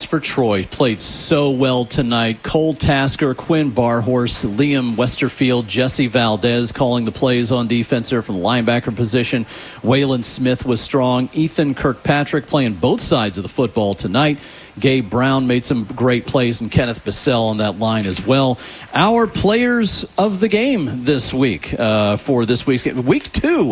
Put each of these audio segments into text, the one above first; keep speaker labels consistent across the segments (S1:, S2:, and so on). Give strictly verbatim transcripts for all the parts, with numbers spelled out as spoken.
S1: for Troy played so well tonight. Cole Tasker, Quinn Barhorst, Liam Westerfield, Jesse Valdez calling the plays on defense there from the linebacker position. Waylon Smith was strong. Ethan Kirkpatrick playing both sides of the football tonight. Gabe Brown made some great plays, and Kenneth Bissell on that line as well. Our players of the game this week uh, for this week's game. Week two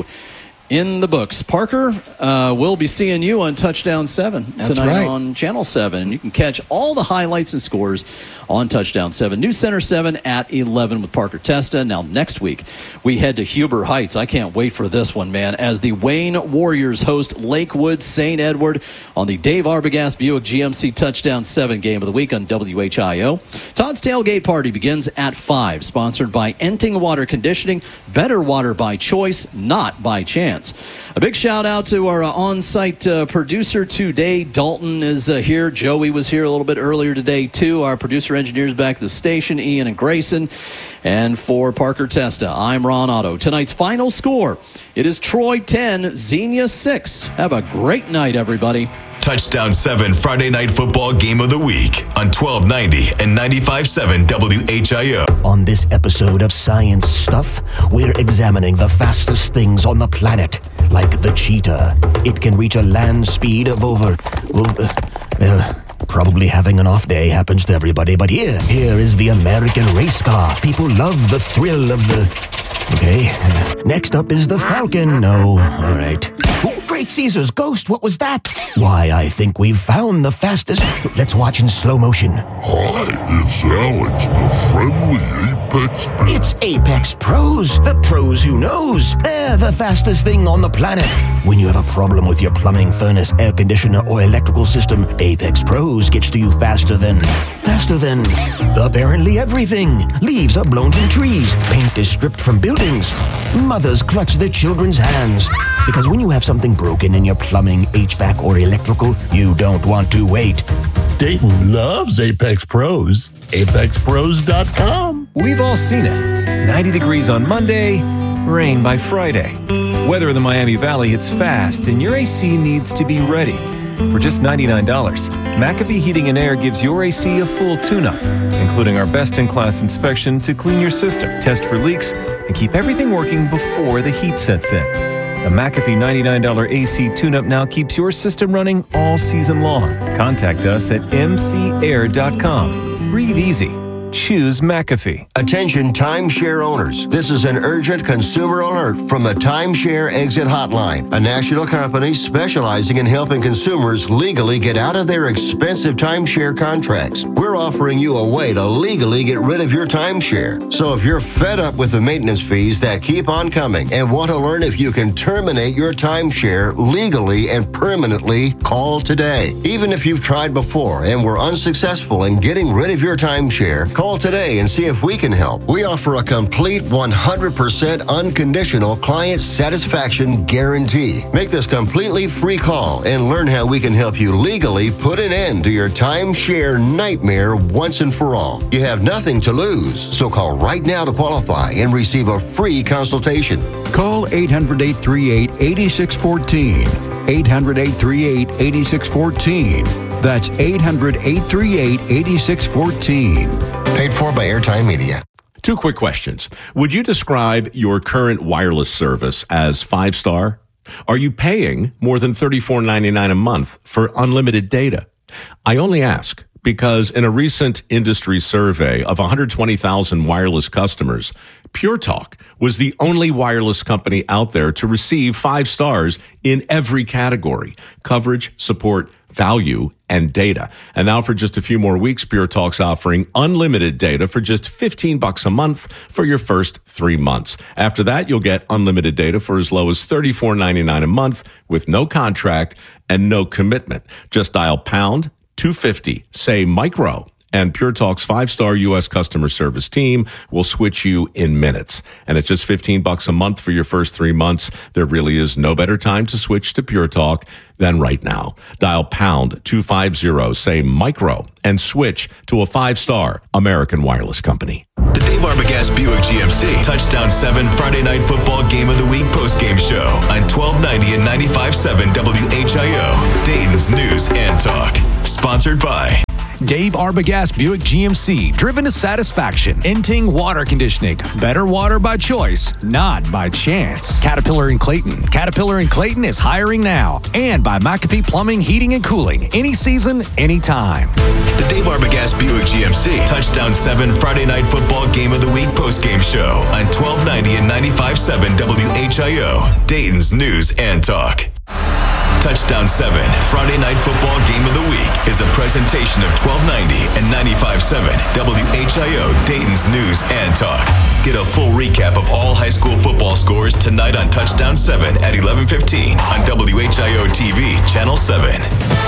S1: in the books. Parker, uh, we'll be seeing you on Touchdown seven
S2: That's
S1: tonight
S2: right.
S1: on Channel seven. And you can catch all the highlights and scores on Touchdown seven. News Center seven at eleven with Parker Testa. Now, next week, we head to Huber Heights. I can't wait for this one, man, as the Wayne Warriors host Lakewood Saint Edward on the Dave Arbogast Buick G M C Touchdown seven game of the week on W H I O. Todd's Tailgate Party begins at five, sponsored by Enting Water Conditioning. Better water by choice, not by chance. A big shout out to our uh, on-site uh, producer today. Dalton is uh, here. Joey was here a little bit earlier today, too. Our producer engineers back at the station, Ian and Grayson. And for Parker Testa, I'm Ron Otto. Tonight's final score, it is Troy ten, Xenia six. Have a great night, everybody.
S3: Touchdown seven Friday Night Football Game of the Week on twelve ninety and ninety-five point seven W H I O.
S4: On this episode of Science Stuff, we're examining the fastest things on the planet, like the cheetah. It can reach a land speed of over, over well, probably having an off day happens to everybody, but here, here is the American race car. People love the thrill of the... Okay, uh, next up is the Falcon. No, all right. Oh, Great Caesar's ghost, what was that? Why, I think we've found the fastest... Let's watch in slow motion.
S5: Hi, it's Alex, the friendly Apex Pro.
S4: It's Apex Pros, the pros who knows. They're the fastest thing on the planet. When you have a problem with your plumbing, furnace, air conditioner, or electrical system, Apex Pros gets to you faster than... Faster than... apparently everything. Leaves are blown from trees. Paint is stripped from buildings. Mothers clutch their children's hands. Because when you have something broken in your plumbing, H V A C, or electrical, you don't want to wait.
S5: Dayton loves Apex Pros. Apex Pros dot com.
S6: We've all seen it. ninety degrees on Monday, rain by Friday. Weather in the Miami Valley hits fast, and your A C needs to be ready. For just ninety-nine dollars, McAfee Heating and Air gives your A C a full tune-up, including our best-in-class inspection to clean your system, test for leaks, and keep everything working before the heat sets in. The McAfee ninety-nine dollars A C tune-up now keeps your system running all season long. Contact us at m c air dot com. Breathe easy. Choose McAfee.
S7: Attention timeshare owners. This is an urgent consumer alert from the Timeshare Exit Hotline, a national company specializing in helping consumers legally get out of their expensive timeshare contracts. We're offering you a way to legally get rid of your timeshare. So if you're fed up with the maintenance fees that keep on coming and want to learn if you can terminate your timeshare legally and permanently, call today. Even if you've tried before and were unsuccessful in getting rid of your timeshare, call today and see if we can help. We offer a complete one hundred percent unconditional client satisfaction guarantee. Make this completely free call and learn how we can help you legally put an end to your timeshare nightmare once and for all. You have nothing to lose, so call right now to qualify and receive a free consultation.
S8: Call eight hundred, eight three eight, eight six one four. eight hundred, eight three eight, eight six one four. That's eight hundred, eight three eight, eight six one four.
S7: Paid for by Airtime Media.
S9: Two quick questions. Would you describe your current wireless service as five-star? Are you paying more than thirty-four ninety-nine a month for unlimited data? I only ask because in a recent industry survey of one hundred twenty thousand wireless customers, Pure Talk was the only wireless company out there to receive five stars in every category: coverage, support, value, and data. And now for just a few more weeks, Pure Talk's offering unlimited data for just fifteen bucks a month for your first three months. After that, you'll get unlimited data for as low as thirty-four ninety-nine a month with no contract and no commitment. Just dial pound two fifty, say micro, and Pure Talk's five-star U S customer service team will switch you in minutes. And at just fifteen bucks a month for your first three months, there really is no better time to switch to Pure Talk than right now. Dial pound two fifty, say micro, and switch to a five-star American wireless company.
S3: The Dave Arbogast Buick G M C Touchdown seven Friday Night Football Game of the Week postgame show on twelve ninety and ninety-five point seven W H I O, Dayton's News and Talk. Sponsored by
S2: Dave Arbogast Buick G M C, driven to satisfaction. Inting Water Conditioning, better water by choice, not by chance. Caterpillar and Clayton. Caterpillar and Clayton is hiring now. And by McAfee Plumbing, Heating, and Cooling. Any season, anytime.
S3: The Dave Arbogast Buick G M C Touchdown seven Friday Night Football Game of the Week postgame show on twelve ninety and ninety-five point seven W H I O, Dayton's News and Talk. Touchdown seven Friday Night Football Game of the Week is a presentation of twelve ninety and ninety-five point seven W H I O, Dayton's News and Talk. Get a full recap of all high school football scores tonight on Touchdown seven at eleven fifteen on W H I O T V, Channel seven.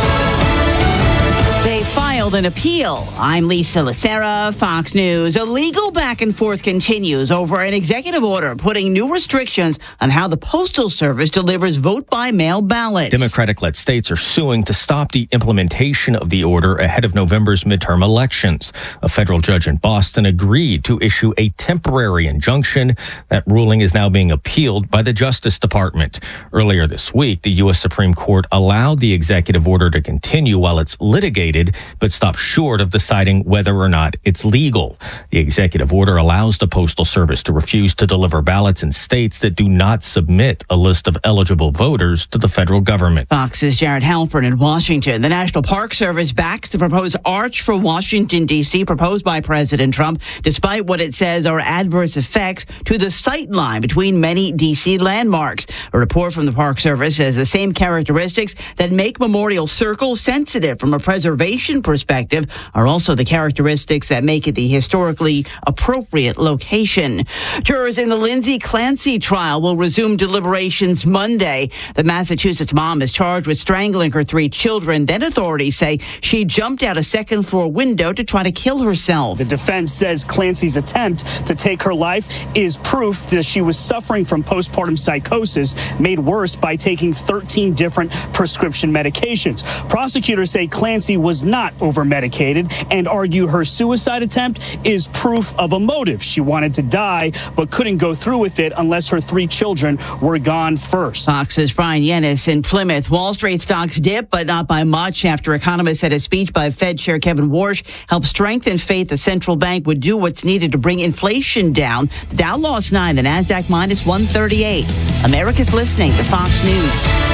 S10: They filed an appeal. I'm Lisa Lacera, Fox News. A legal back and forth continues over an executive order putting new restrictions on how the Postal Service delivers vote-by-mail ballots.
S11: Democratic-led states are suing to stop the implementation of the order ahead of November's midterm elections. A federal judge in Boston agreed to issue a temporary injunction. That ruling is now being appealed by the Justice Department. Earlier this week, the U S Supreme Court allowed the executive order to continue while it's litigated, but stopped short of deciding whether or not it's legal. The executive order allows the Postal Service to refuse to deliver ballots in states that do not submit a list of eligible voters to the federal government.
S10: Fox's Jared Halpern in Washington. The National Park Service backs the proposed Arch for Washington, D C proposed by President Trump, despite what it says are adverse effects to the sight line between many D C landmarks. A report from the Park Service says the same characteristics that make Memorial Circle sensitive from a preservation perspective are also the characteristics that make it the historically appropriate location. Jurors in the Lindsay Clancy trial will resume deliberations Monday. The Massachusetts mom is charged with strangling her three children. Then authorities say she jumped out a second floor window to try to kill herself.
S12: The defense says Clancy's attempt to take her life is proof that she was suffering from postpartum psychosis made worse by taking thirteen different prescription medications. Prosecutors say Clancy was was not over-medicated and argue her suicide attempt is proof of a motive. She wanted to die but couldn't go through with it unless her three children were gone first.
S10: Fox's Brian Yennis in Plymouth. Wall Street stocks dip, but not by much after economists said a speech by Fed Chair Kevin Warsh helped strengthen faith the central bank would do what's needed to bring inflation down. The Dow lost nine, the Nasdaq minus one thirty-eight. America's listening to Fox News.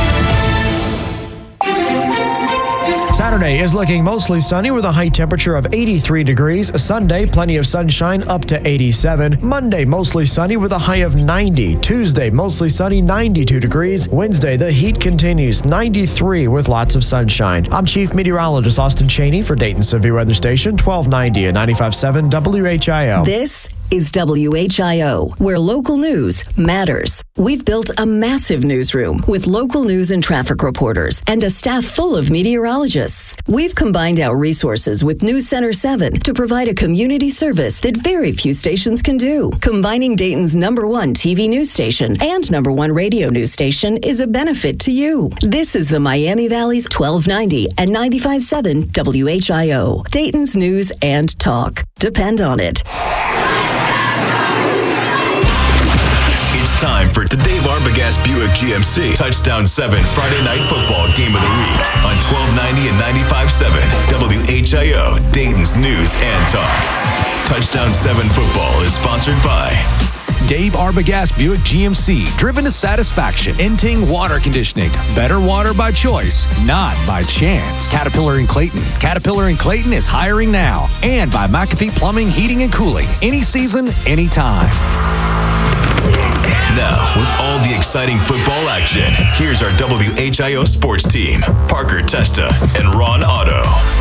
S13: Saturday is looking mostly sunny with a high temperature of eighty-three degrees. Sunday, plenty of sunshine up to eighty-seven. Monday, mostly sunny with a high of ninety. Tuesday, mostly sunny, ninety-two degrees. Wednesday, the heat continues, ninety-three with lots of sunshine. I'm Chief Meteorologist Austin Cheney for Dayton Severe Weather Station, twelve ninety and ninety-five point seven W H I O.
S14: This is W H I O, where local news matters. We've built a massive newsroom with local news and traffic reporters and a staff full of meteorologists. We've combined our resources with News Center seven to provide a community service that very few stations can do. Combining Dayton's number one T V news station and number one radio news station is a benefit to you. This is the Miami Valley's twelve ninety and ninety-five point seven W H I O, Dayton's News and Talk. Depend on it.
S3: It's time for the Dave Arbogast Buick G M C Touchdown seven Friday Night Football Game of the Week on twelve ninety and ninety-five point seven W H I O, Dayton's News and Talk. Touchdown seven Football is sponsored by
S2: Dave Arbogast Buick G M C, driven to satisfaction. Inting Water Conditioning, better water by choice, not by chance. Caterpillar and Clayton. Caterpillar and Clayton is hiring now. And by McAfee Plumbing, Heating, and Cooling. Any season, anytime.
S3: Now, with all the exciting football action, here's our W H I O sports team, Parker Testa and Ron Otto.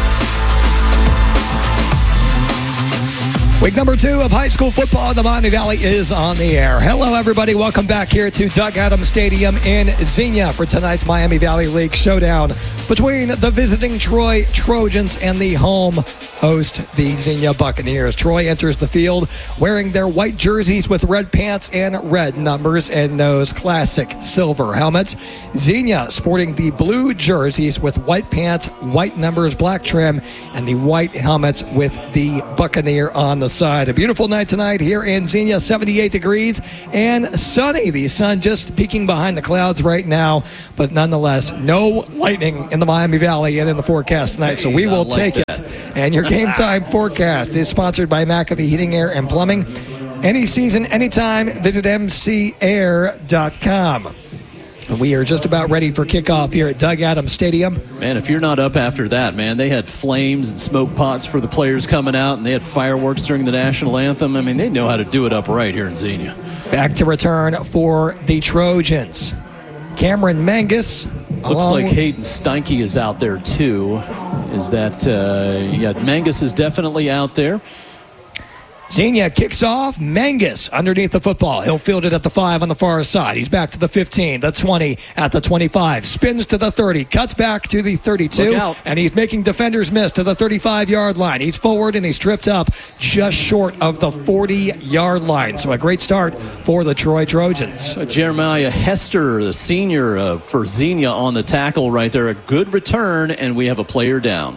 S15: Week number two of high school football in the Miami Valley is on the air. Hello, everybody. Welcome back here to Doug Adams Stadium in Xenia for tonight's Miami Valley League showdown between the visiting Troy Trojans and the home host, the Xenia Buccaneers. Troy enters the field wearing their white jerseys with red pants and red numbers and those classic silver helmets. Xenia sporting the blue jerseys with white pants, white numbers, black trim, and the white helmets with the Buccaneer on the side. A beautiful night tonight here in Xenia, seventy-eight degrees and sunny. The sun just peeking behind the clouds right now, but nonetheless, no lightning in the Miami Valley and in the forecast tonight, so we will
S1: like
S15: take
S1: that.
S15: it. And your game time forecast is sponsored by McAfee Heating, Air, and Plumbing. Any season, anytime, visit m c air dot com. We are just about ready for kickoff here at Doug Adams Stadium.
S1: Man, if you're not up after that, man, they had flames and smoke pots for the players coming out, and they had fireworks during the national anthem. I mean, they know how to do it up right here in Xenia.
S15: Back to return for the Trojans. Cameron Mangus.
S1: Looks like Hayden Steinke is out there, too. Is that, uh, yeah, Mangus is definitely out there.
S15: Xenia kicks off. Mangus underneath the football. He'll field it at the five on the far side. He's back to the fifteen, the twenty, at the twenty-five. Spins to the thirty, cuts back to the thirty-two, and he's making defenders miss to the thirty-five-yard line. He's forward, and he's tripped up just short of the forty-yard line. So a great start for the Troy Trojans.
S1: Uh, Jeremiah Hester, the senior uh, for Xenia on the tackle right there. A good return, and we have a player down.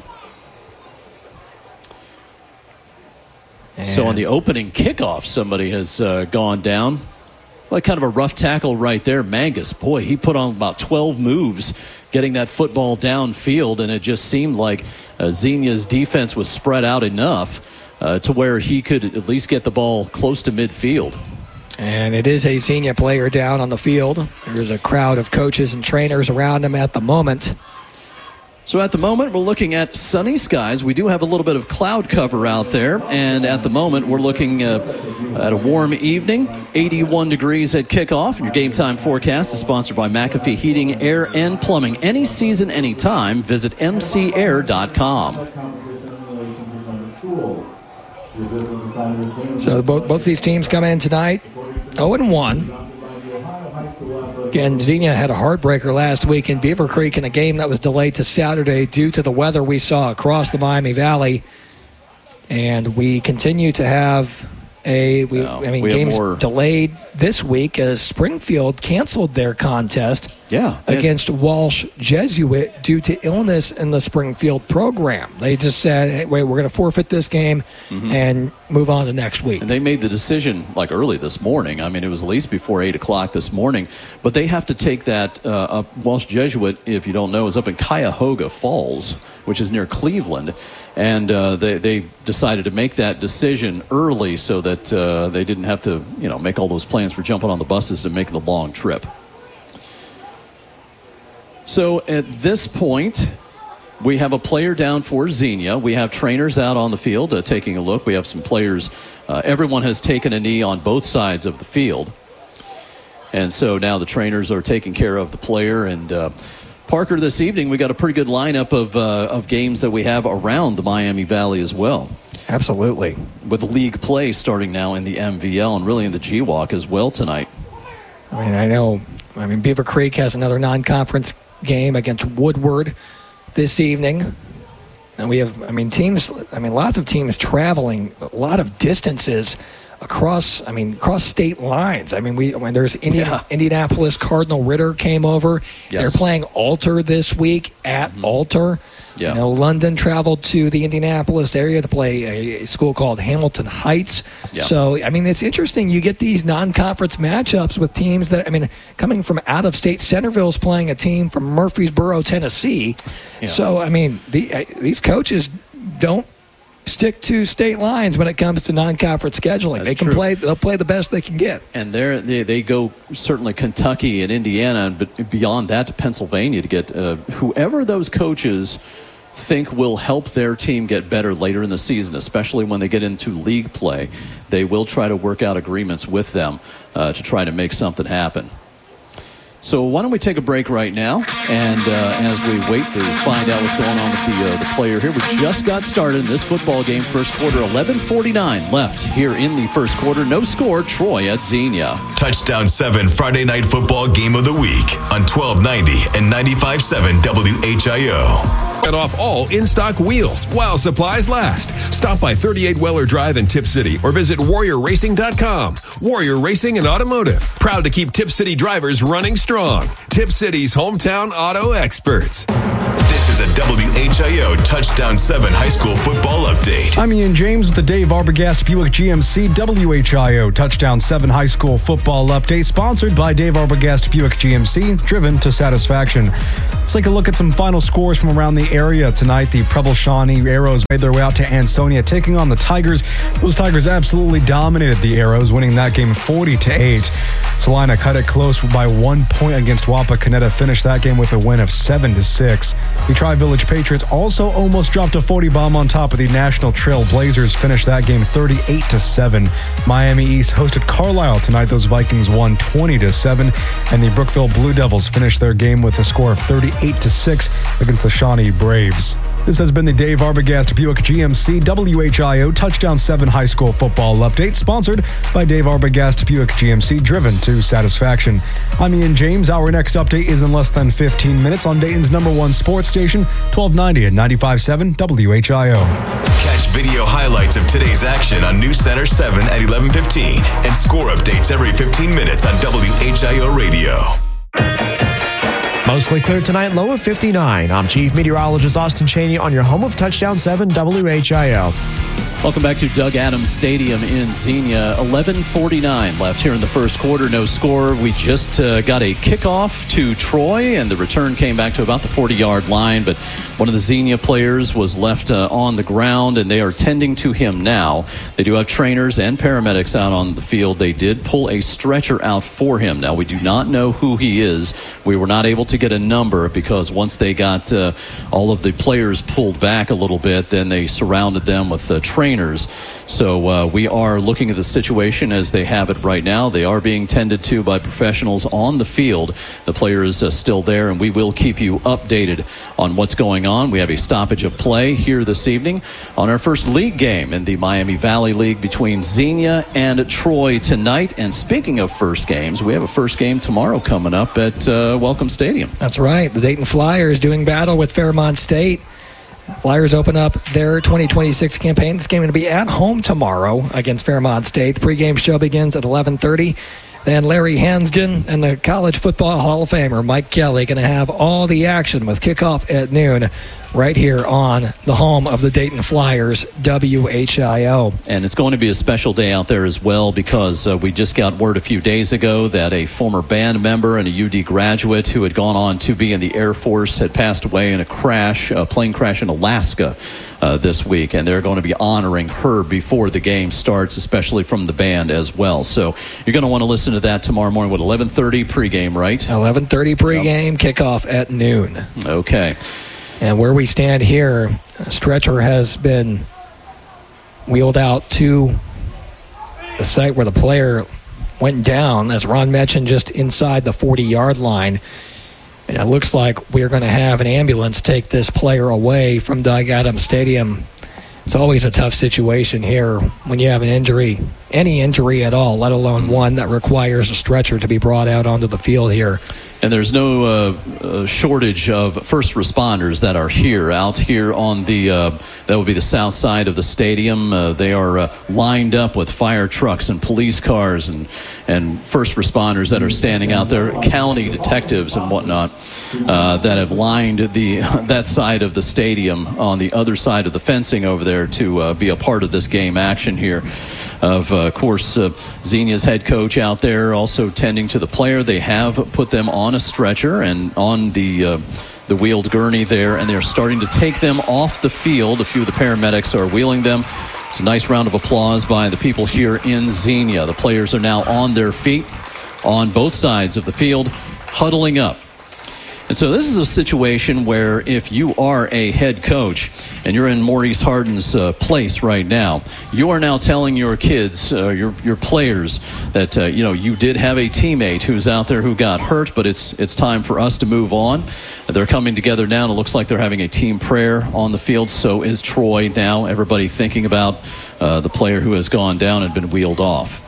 S15: And
S1: so on the opening kickoff, somebody has uh, gone down. Like kind of a rough tackle right there. Mangus, boy, he put on about twelve moves getting that football downfield, and it just seemed like uh, Xenia's defense was spread out enough uh, to where he could at least get the ball close to midfield.
S15: And it is a Xenia player down on the field. There's a crowd of coaches and trainers around him at the moment.
S1: So at the moment, we're looking at sunny skies. We do have a little bit of cloud cover out there. And at the moment, we're looking uh, at a warm evening, eighty-one degrees at kickoff. Your game time forecast is sponsored by McAfee Heating, Air, and Plumbing. Any season, anytime. Visit m c air dot com.
S15: So both, both these teams come in tonight oh and one. Again, Xenia had a heartbreaker last week in Beaver Creek in a game that was delayed to Saturday due to the weather we saw across the Miami Valley. And we continue to have a, we,
S1: no,
S15: I mean,
S1: we
S15: games
S1: more...
S15: delayed this week as Springfield canceled their contest
S1: yeah,
S15: against had... Walsh Jesuit due to illness in the Springfield program. They just said, hey, wait, we're going to forfeit this game mm-hmm. and move on to next week.
S1: And they made the decision like early this morning. I mean, it was at least before eight o'clock this morning. But they have to take that uh, up. Walsh Jesuit, if you don't know, is up in Cuyahoga Falls, which is near Cleveland. And uh, they, they decided to make that decision early so that uh, they didn't have to, you know, make all those plans for jumping on the buses and making the long trip. So at this point, we have a player down for Xenia. We have trainers out on the field uh, taking a look. We have some players. Uh, everyone has taken a knee on both sides of the field. And so now the trainers are taking care of the player. And uh, Parker, this evening, we got a pretty good lineup of uh, of games that we have around the Miami Valley as well.
S15: Absolutely.
S1: With league play starting now in the M V L and really in the G WAC as well tonight.
S15: I mean, I know, I mean, Beaver Creek has another non-conference game against Woodward this evening. And we have, I mean, teams, I mean, lots of teams traveling a lot of distances across, I mean, across state lines. I mean, we when there's Indian, yeah. Indianapolis Cardinal Ritter came over. Yes. They're playing Alter this week at mm-hmm. Alter. Yeah. You know, London traveled to the Indianapolis area to play a, a school called Hamilton Heights. Yeah. So, I mean, it's interesting. You get these non-conference matchups with teams that, I mean, coming from out of state. Centerville's playing a team from Murfreesboro, Tennessee. Yeah. So, I mean, the, uh, these coaches don't stick to state lines when it comes to non-conference scheduling. That's they can true. play. They'll play the best they can get.
S1: And they they go certainly Kentucky and Indiana, but beyond that to Pennsylvania to get uh, whoever those coaches think will help their team get better later in the season, especially when they get into league play. They will try to work out agreements with them uh, to try to make something happen. So why don't we take a break right now, and uh, as we wait to find out what's going on with the uh, the player here, we just got started in this football game, first quarter, eleven forty-nine left here in the first quarter. No score, Troy at Xenia.
S3: Touchdown seven Friday Night Football Game of the Week on twelve ninety and ninety-five point seven W H I O.
S16: Get off all in-stock wheels while supplies last. Stop by thirty-eight Weller Drive in Tip City or visit warrior racing dot com. Warrior Racing and Automotive, proud to keep Tip City drivers running strong. Tip City's hometown auto experts.
S3: This is a a W H I O Touchdown seven high school football update.
S17: I'm Ian James with the Dave Arbogast Buick G M C W H I O Touchdown seven high school football update, sponsored by Dave Arbogast Buick G M C, driven to satisfaction. Let's take a look at some final scores from around the area tonight. The Preble Shawnee Arrows made their way out to Ansonia, taking on the Tigers. Those Tigers absolutely dominated the Arrows, winning that game forty to eight. Salina cut it close by one point against Wapakoneta, finished that game with a win of seven to six. The Tri-Village Patriots also almost dropped a forty bomb on top of the National Trail Blazers, finished that game thirty-eight to seven. Miami East hosted Carlisle tonight. Those Vikings won twenty to seven, and the Brookville Blue Devils finished their game with a score of thirty-eight to six against the Shawnee Braves. This has been the Dave Arbogast Buick G M C W H I O Touchdown seven high school football update, sponsored by Dave Arbogast Buick G M C, driven to satisfaction. I'm Ian James. Our next update is in less than fifteen minutes on Dayton's number one sports station, twelve ninety and ninety-five point seven W H I O.
S3: Catch video highlights of today's action on News Center seven at eleven fifteen and score updates every fifteen minutes on W H I O Radio.
S13: Mostly clear tonight, low of fifty-nine. I'm Chief Meteorologist Austin Cheney on your home of Touchdown seven W H I O.
S1: Welcome back to Doug Adams Stadium in Xenia. eleven forty-nine left here in the first quarter. No score. We just uh, got a kickoff to Troy, and the return came back to about the forty-yard line. But one of the Xenia players was left uh, on the ground, and they are tending to him now. They do have trainers and paramedics out on the field. They did pull a stretcher out for him. Now, we do not know who he is. We were not able to get a number because once they got uh, all of the players pulled back a little bit, then they surrounded them with uh, trainers. So uh, we are looking at the situation as they have it right now. They are being tended to by professionals on the field. The player is uh, still there, and we will keep you updated on what's going on. We have a stoppage of play here this evening on our first league game in the Miami Valley League between Xenia and Troy tonight. And speaking of first games, we have a first game tomorrow coming up at uh, Welcome Stadium.
S15: That's right. The Dayton Flyers doing battle with Fairmont State. Flyers open up their twenty twenty-six campaign. This game is going to be at home tomorrow against Fairmont State. The pregame show begins at eleven thirty. Then Larry Hansgen and the College Football Hall of Famer Mike Kelly going to have all the action with kickoff at noon right here on the home of the Dayton Flyers, W H I O.
S1: And it's going to be a special day out there as well because uh, we just got word a few days ago that a former band member and a U D graduate who had gone on to be in the Air Force had passed away in a crash, a plane crash in Alaska uh, this week. And they're going to be honoring her before the game starts, especially from the band as well. So you're going to want to listen to that tomorrow morning. What, eleven thirty pregame, right?
S15: eleven thirty pregame, yep. Kickoff at noon.
S1: Okay.
S15: And where we stand here, a stretcher has been wheeled out to the site where the player went down, as Ron mentioned, just inside the forty-yard line. And it looks like we're going to have an ambulance take this player away from Doug Adams Stadium. It's always a tough situation here when you have an injury, any injury at all, let alone one that requires a stretcher to be brought out onto the field here.
S1: And there's no uh, uh, shortage of first responders that are here, out here on the, uh, that would be the south side of the stadium. Uh, they are uh, lined up with fire trucks and police cars and, and first responders that are standing out there, county detectives and whatnot uh, that have lined the that side of the stadium on the other side of the fencing over there to uh, be a part of this game action here. Of uh, course, uh, Xenia's head coach out there also tending to the player. They have put them on a stretcher and on the uh, the wheeled gurney there, and they're starting to take them off the field. A few of the paramedics are wheeling them. It's a nice round of applause by the people here in Xenia. The players are now on their feet on both sides of the field, huddling up. And so this is a situation where if you are a head coach and you're in Maurice Harden's uh, place right now, you are now telling your kids, uh, your your players, that uh, you know you did have a teammate who's out there who got hurt, but it's it's time for us to move on. They're coming together now, and it looks like they're having a team prayer on the field. So is Troy now. Everybody thinking about uh, the player who has gone down and been wheeled off.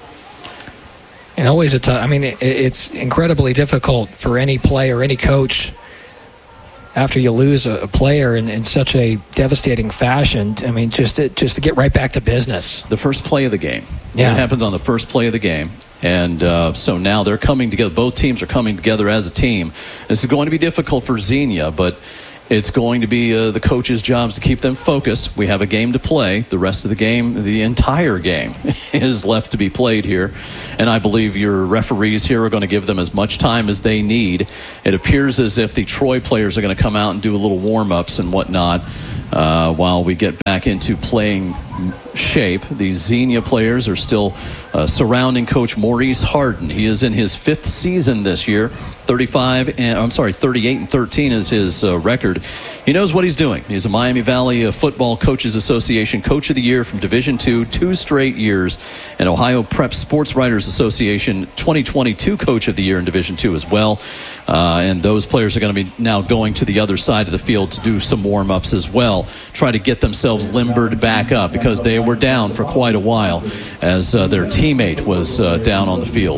S15: And always a tough, I mean, it, it's incredibly difficult for any player, any coach, after you lose a, a player in, in such a devastating fashion. I mean, just to, just to get right back to business.
S1: The first play of the game.
S15: Yeah.
S1: It happened on the first play of the game. And uh, so now they're coming together. Both teams are coming together as a team. This is going to be difficult for Xenia, but It's going to be uh, the coach's job to keep them focused. We have a game to play. The rest of the game, the entire game, is left to be played here. And I believe your referees here are going to give them as much time as they need. It appears as if the Troy players are going to come out and do a little warm-ups and whatnot uh, while we get back into playing shape. The Xenia players are still uh, surrounding Coach Maurice Harden. He is in his fifth season this year. thirty-five and I'm sorry, thirty-eight and thirteen is his uh, record. He knows what he's doing. He's a Miami Valley uh, Football Coaches Association Coach of the Year from Division two, two straight years, and Ohio Prep Sports Writers Association twenty twenty-two Coach of the Year in Division two as well. Uh, and those players are going to be now going to the other side of the field to do some warm-ups as well, try to get themselves limbered back up because they were down for quite a while as uh, their teammate was uh, down on the field.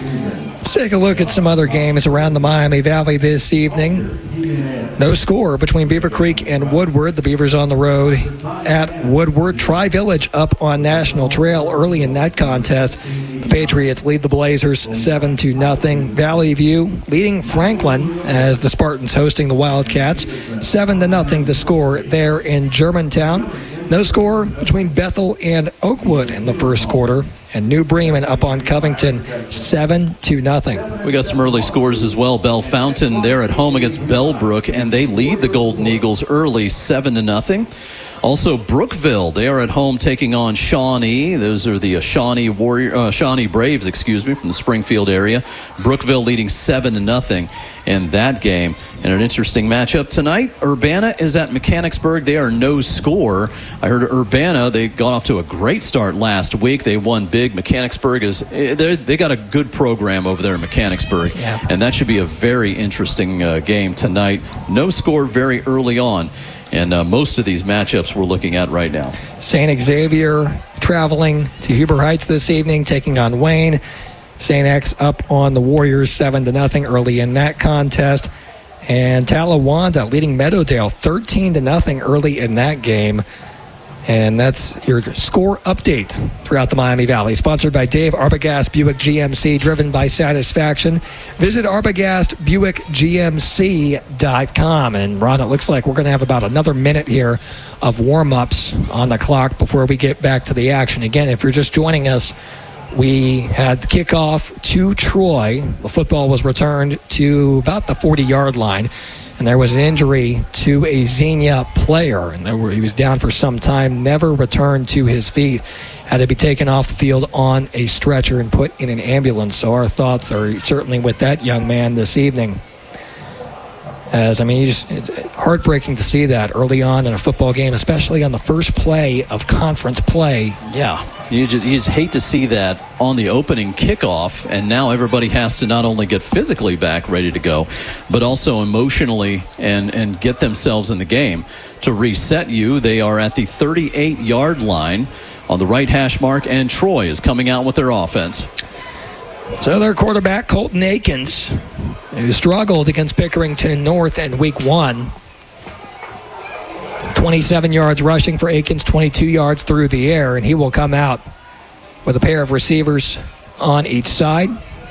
S15: Let's take a look at some other games around the Miami Valley this evening. No score between Beaver Creek and Woodward. The Beavers on the road at Woodward. Tri-Village up on National Trail early in that contest. The Patriots lead the Blazers seven to nothing. Valley View leading Franklin as the Spartans hosting the Wildcats. seven to nothing the score there in Germantown. No score between Bethel and Oakwood in the first quarter. And New Bremen up on Covington, seven to nothing.
S1: We got some early scores as well. Bell Fountain, they're at home against Bellbrook, and they lead the Golden Eagles early, seven to nothing. Also, Brookville, they are at home taking on Shawnee. Those are the uh, Shawnee Warrior, uh, Shawnee Braves, excuse me, from the Springfield area. Brookville leading seven to nothing in that game. And an interesting matchup tonight. Urbana is at Mechanicsburg. They are no score. I heard Urbana, they got off to a great start last week. They won big. Mechanicsburg is, they got a good program over there in Mechanicsburg.
S15: Yeah.
S1: And that should be a very interesting uh, game tonight. No score very early on. And uh, most of these matchups we're looking at right now.
S15: Saint Xavier traveling to Huber Heights this evening, taking on Wayne. Saint X up on the Warriors, seven to nothing early in that contest. And Talawanda leading Meadowdale, thirteen to nothing early in that game. And that's your score update throughout the Miami Valley. Sponsored by Dave Arbogast Buick G M C, driven by satisfaction. Visit Arbogast Buick G M C dot com. And Ron, it looks like we're going to have about another minute here of warm-ups on the clock before we get back to the action. Again, if you're just joining us, we had the kickoff to Troy. The football was returned to about the forty-yard line. And there was an injury to a Xenia player. And there were, he was down for some time, never returned to his feet. Had to be taken off the field on a stretcher and put in an ambulance. So our thoughts are certainly with that young man this evening. As, I mean, you just, it's heartbreaking to see that early on in a football game, especially on the first play of conference play.
S1: Yeah, you just, you just hate to see that on the opening kickoff, and now everybody has to not only get physically back ready to go, but also emotionally and, and get themselves in the game. To reset you, they are at the thirty-eight-yard line on the right hash mark, and Troy is coming out with their offense.
S15: So their quarterback, Colton Akins, who struggled against Pickerington North in week one. twenty-seven yards rushing for Akins, twenty-two yards through the air, and he will come out with a pair of receivers on each side.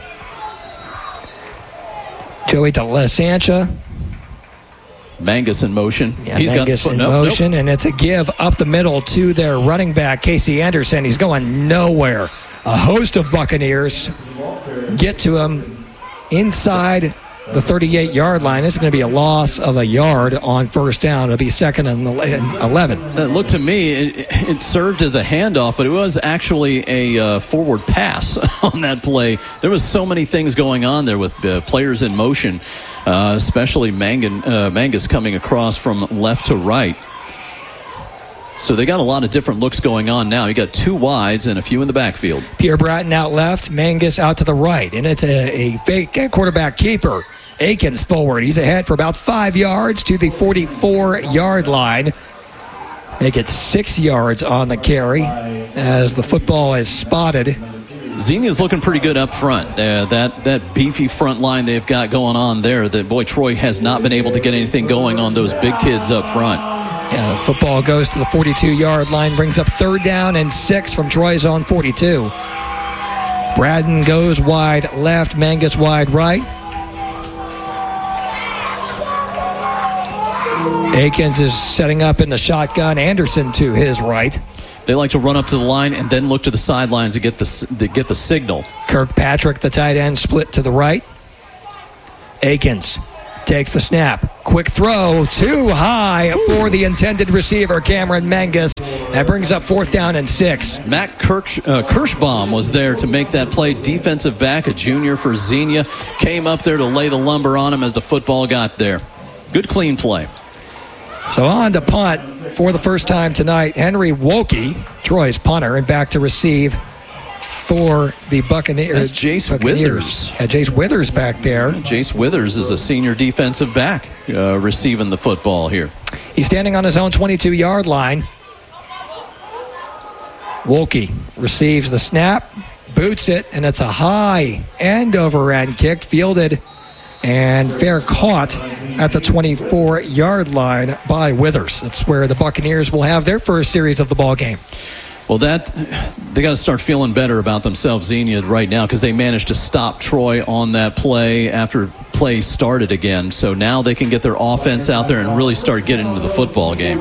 S15: Joey De La Sancha.
S1: Mangus in motion.
S15: Yeah,
S1: He's
S15: Mangus
S1: got the,
S15: in
S1: nope,
S15: motion,
S1: nope.
S15: and it's a give up the middle to their running back, Casey Anderson. He's going nowhere. A host of Buccaneers get to him inside the thirty-eight-yard line. This is going to be a loss of a yard on first down. It'll be second and eleven.
S1: That looked to me, it, it served as a handoff, but it was actually a uh, forward pass on that play. There was so many things going on there with uh, players in motion, uh, especially Mangan, uh, Mangus coming across from left to right. So they got a lot of different looks going on now. You got two wides and a few in the backfield.
S15: Pierre Bratton out left, Mangus out to the right. And it's a, a fake quarterback keeper. Akins forward. He's ahead for about five yards to the forty-four-yard line. Make it six yards on the carry as the football is spotted.
S1: Xenia's looking pretty good up front. Uh, that that beefy front line they've got going on there. That boy, Troy has not been able to get anything going on those big kids up front.
S15: Yeah, the football goes to the forty-two-yard line, brings up third down and six from Troy's own forty-two. Braden goes wide left, Mangus wide right. Akins is setting up in the shotgun. Anderson to his right.
S1: They like to run up to the line and then look to the sidelines to get the, to get the signal.
S15: Kirkpatrick, the tight end, split to the right. Akins takes the snap. Quick throw, too high for the intended receiver, Cameron Mangus. That brings up fourth down and six.
S1: Matt Kirsch, uh, Kirschbaum was there to make that play. Defensive back, a junior for Xenia, came up there to lay the lumber on him as the football got there. Good, clean play.
S15: So on to punt for the first time tonight. Henry Wolke, Troy's punter, and back to receive for the Buccaneers.
S1: That's Jace
S15: Buccaneers.
S1: Withers.
S15: Yeah, Jace Withers back there.
S1: Jace Withers is a senior defensive back uh, receiving the football here.
S15: He's standing on his own twenty-two-yard line. Wolke receives the snap, boots it, and it's a high end-over-end kick, fielded and fair caught at the twenty-four-yard line by Withers. That's where the Buccaneers will have their first series of the ball game.
S1: Well, that they got to start feeling better about themselves, Xenia, right now, because they managed to stop Troy on that play after play started again. So now they can get their offense out there and really start getting into the football game.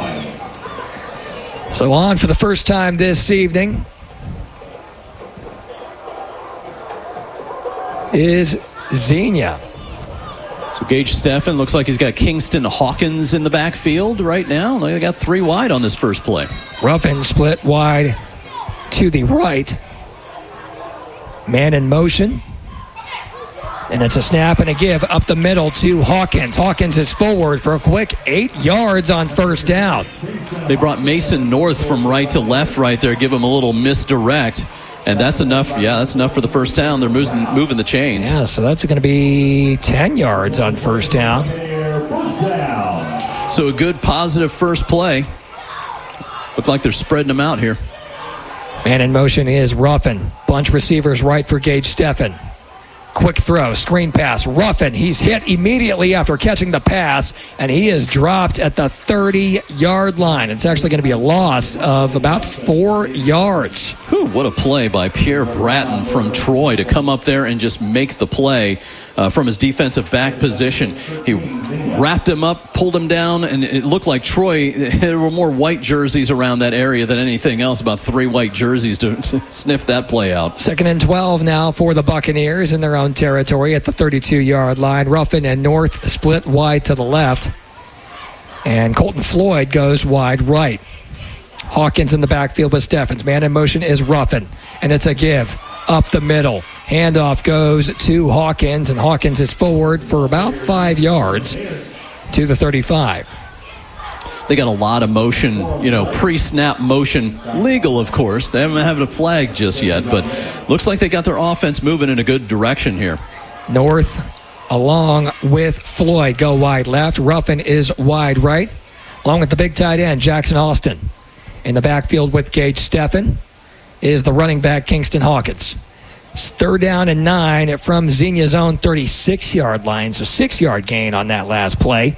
S15: So on for the first time this evening is Xenia.
S1: So Gage Steffen looks like he's got Kingston Hawkins in the backfield right now. They got three wide on this first play.
S15: Ruffin split wide to the right. Man in motion. And it's a snap and a give up the middle to Hawkins. Hawkins is forward for a quick eight yards on first down.
S1: They brought Mason North from right to left right there, give him a little misdirect. And that's enough. Yeah, that's enough for the first down. They're moving, moving the chains.
S15: Yeah, so that's going to be ten yards on first down.
S1: So a good, positive first play. Look like they're spreading them out here.
S15: Man in motion is Ruffin. Bunch receivers right for Gage Steffen. Quick throw, screen pass, Ruffin. He's hit immediately after catching the pass, and he is dropped at the thirty-yard line. It's actually going to be a loss of about four yards.
S1: Whew, what a play by Pierre Bratton from Troy to come up there and just make the play uh, from his defensive back position. He wrapped him up, pulled him down, and it looked like Troy, there were more white jerseys around that area than anything else, about three white jerseys to, to sniff that play out.
S15: Second and twelve now for the Buccaneers in their own territory at the thirty-two-yard line. Ruffin and North split wide to the left, and Colton Floyd goes wide right. Hawkins in the backfield with Steffens. Man in motion is Ruffin, and it's a give up the middle. Handoff goes to Hawkins, and Hawkins is forward for about five yards to the thirty-five.
S1: They got a lot of motion, you know, pre-snap motion. Legal, of course. They haven't had a flag just yet, but looks like they got their offense moving in a good direction here.
S15: North along with Floyd go wide left. Ruffin is wide right, along with the big tight end, Jackson Austin. In the backfield with Gage Steffen is the running back, Kingston Hawkins. It's third down and nine from Xenia's own thirty-six-yard line, so six-yard gain on that last play.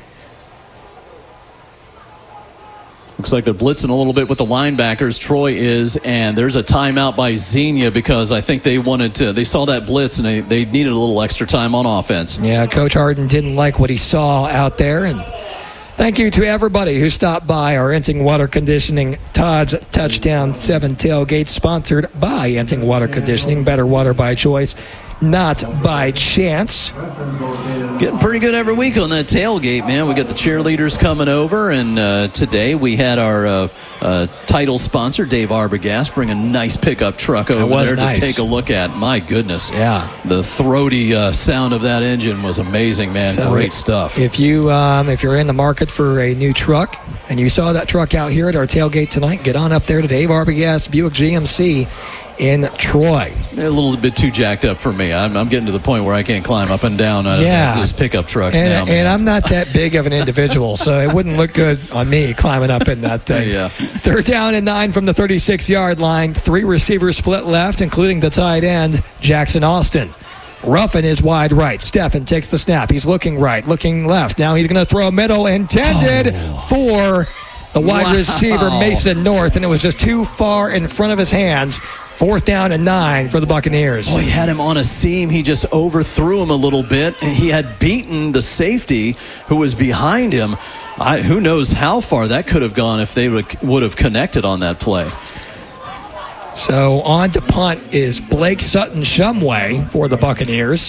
S1: Looks like they're blitzing a little bit with the linebackers. Troy is, and there's a timeout by Xenia because I think they wanted to, they saw that blitz and they, they needed a little extra time on offense.
S15: Yeah, Coach Harden didn't like what he saw out there, and thank you to everybody who stopped by our Enting Water Conditioning Todd's Touchdown seven tailgate, sponsored by Enting Water Conditioning. Better water by choice, not by chance.
S1: Getting pretty good every week on that tailgate, man. We got the cheerleaders coming over, and uh, today we had our uh, uh, title sponsor, Dave Arbogast, bring a nice pickup truck over there
S15: nice.
S1: to take a look at. My goodness.
S15: Yeah.
S1: The throaty uh, sound of that engine was amazing, man.
S15: So
S1: Great stuff.
S15: If, you, um, if you're in the market for a new truck and you saw that truck out here at our tailgate tonight, get on up there to Dave Arbogast Buick G M C in Troy.
S1: A little bit too jacked up for me. I'm, I'm getting to the point where I can't climb up and down uh,
S15: yeah.
S1: those pickup trucks
S15: and,
S1: now.
S15: And I'm not that big of an individual, so it wouldn't look good on me climbing up in that thing.
S1: Yeah.
S15: Third down and nine from the thirty-six-yard line. Three receivers split left, including the tight end, Jackson Austin. Ruffin is wide right. Steffen takes the snap. He's looking right, looking left. Now he's going to throw a middle intended oh. for the wide wow. receiver, Mason North, and it was just too far in front of his hands. Fourth down and nine for the Buccaneers.
S1: Oh, he had him on a seam. He just overthrew him a little bit. He had beaten the safety who was behind him. I, who knows how far that could have gone if they would, would have connected on that play.
S15: So on to punt is Blake Sutton-Shumway for the Buccaneers.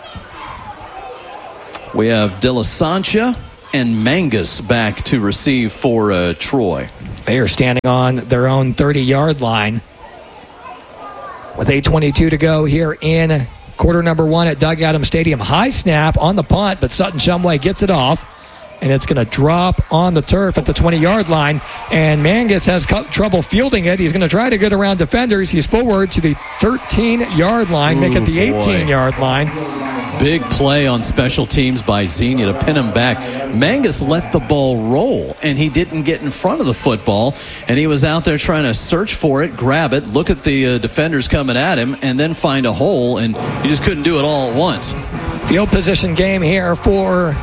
S1: We have De La Sancha and Mangus back to receive for uh, Troy.
S15: They are standing on their own thirty-yard line with eight twenty-two to go here in quarter number one at Doug Adams Stadium. High snap on the punt, but Sutton-Shumway gets it off, and it's going to drop on the turf at the twenty-yard line, and Mangus has trouble fielding it. He's going to try to get around defenders. He's forward to the thirteen-yard line, make it the eighteen-yard line.
S1: Big play on special teams by Xenia to pin him back. Mangus let the ball roll, and he didn't get in front of the football, and he was out there trying to search for it, grab it, look at the uh, defenders coming at him, and then find a hole, and he just couldn't do it all at once.
S15: Field position game here for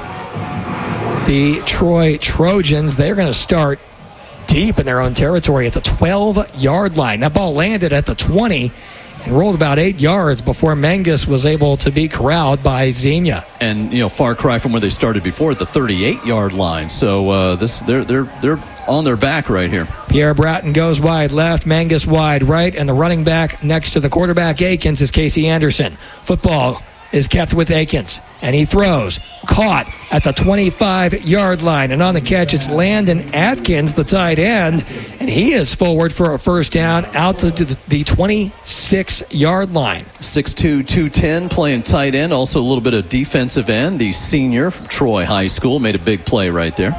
S15: the Troy Trojans. They're going to start deep in their own territory at the twelve-yard line. That ball landed at the twenty and rolled about eight yards before Mangus was able to be corralled by Xenia.
S1: And, you know, far cry from where they started before at the thirty-eight-yard line. So uh, this they're they're they're on their back right here.
S15: Pierre Bratton goes wide left, Mangus wide right, and the running back next to the quarterback Akins is Casey Anderson. Football is kept with Akins, and he throws, caught at the twenty-five-yard line, and on the catch it's Landon Atkins, the tight end, and he is forward for a first down out to the twenty-six-yard line.
S1: six two, two ten, playing tight end, also a little bit of defensive end. The senior from Troy High School made a big play right there.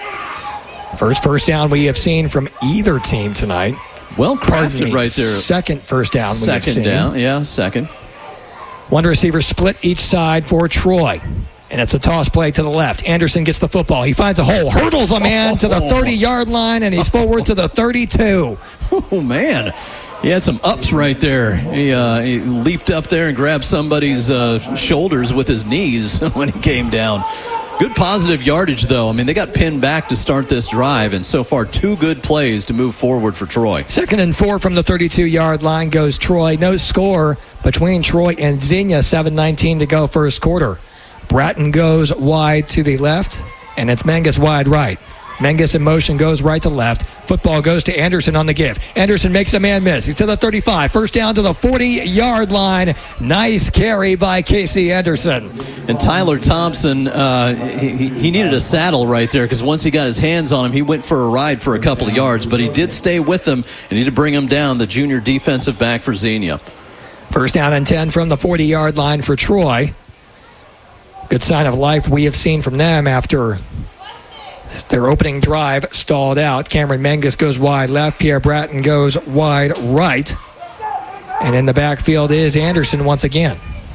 S15: First first down we have seen from either team tonight.
S1: Well crafted right there.
S15: Second first down we have seen.
S1: Second down, yeah, second.
S15: One receiver split each side for Troy. And it's a toss play to the left. Anderson gets the football. He finds a hole, hurdles a man to the thirty-yard line, and he's forward to the thirty-two.
S1: Oh, man. He had some ups right there. He, uh, he leaped up there and grabbed somebody's uh, shoulders with his knees when he came down. Good positive yardage, though. I mean, they got pinned back to start this drive, and so far two good plays to move forward for Troy.
S15: Second and four from the thirty-two-yard line goes Troy. No score between Troy and Xenia. seven nineteen to go first quarter. Bratton goes wide to the left, and it's Mangus wide right. Mangus in motion goes right to left. Football goes to Anderson on the give. Anderson makes a man miss. He's to the thirty-five. First down to the forty-yard line. Nice carry by Casey Anderson.
S1: And Tyler Thompson, uh, he, he needed a saddle right there because once he got his hands on him, he went for a ride for a couple of yards, but he did stay with him and he did bring him down, the junior defensive back for Xenia.
S15: First down and ten from the forty-yard line for Troy. Good sign of life we have seen from them after their opening drive stalled out. Cameron Mangus goes wide left. Pierre Bratton goes wide right. And in the backfield is Anderson once again.